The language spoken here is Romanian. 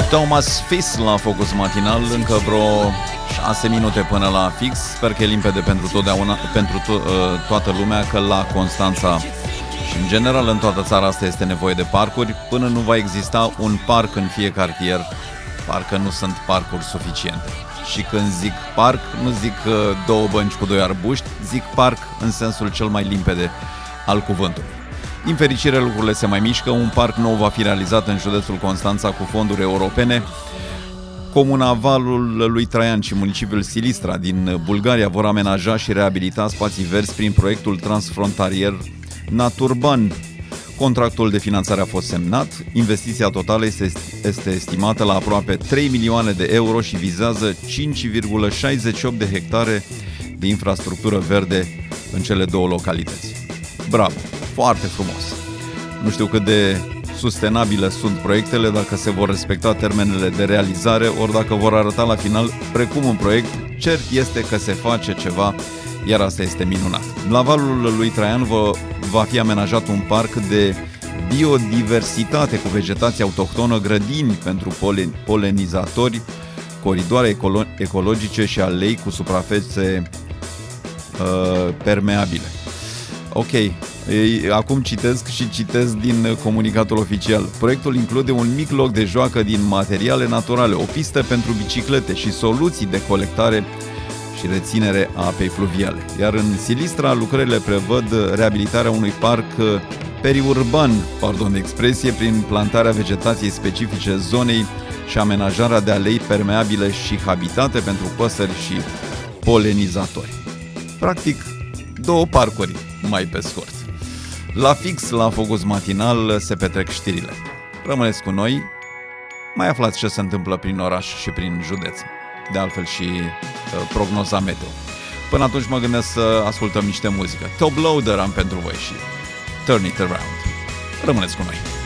Thomas Fis la Focus Matinal, încă vreo 6 minute până la fix. Sper că e limpede pentru totdeauna, pentru toată lumea, că la Constanța și în general în toată țara asta este nevoie de parcuri. Până nu va exista un parc în fiecare cartier, parcă nu sunt parcuri suficiente. Și când zic parc, nu zic două bănci cu doi arbuști, zic parc în sensul cel mai limpede al cuvântului. Din fericire, lucrurile se mai mișcă. Un parc nou va fi realizat în județul Constanța cu fonduri europene. Comuna Valul lui Traian și municipiul Silistra din Bulgaria vor amenaja și reabilita spații verzi prin proiectul transfrontalier Naturban. Contractul de finanțare a fost semnat. Investiția totală este estimată la aproape 3 milioane de euro și vizează 5,68 de hectare de infrastructură verde în cele două localități. Bravo! Foarte frumos! Nu știu cât de sustenabile sunt proiectele, dacă se vor respecta termenele de realizare, ori dacă vor arăta la final precum un proiect. Cert este că se face ceva, iar asta este minunat. La Valul lui Traian va fi amenajat un parc de biodiversitate cu vegetație autohtonă, grădini pentru polenizatori, coridoare ecologice și alei cu suprafețe permeabile. Ok, acum citesc din comunicatul oficial. Proiectul include un mic loc de joacă din materiale naturale, o pistă pentru biciclete și soluții de colectare și reținere a apei pluviale. Iar în Silistra, lucrările prevăd reabilitarea unui parc periurban, pardon de expresie, prin plantarea vegetației specifice zonei și amenajarea de alei permeabile și habitate pentru păsări și polenizatori. Practic, două parcuri, mai pe scurt. La fix, la Focus Matinal, se petrec știrile. Rămâneți cu noi, mai aflați ce se întâmplă prin oraș și prin județ. De altfel și prognoza meteo. Până atunci mă gândesc să ascultăm niște muzică. Top Loader am pentru voi și Turn It Around. Rămâneți cu noi.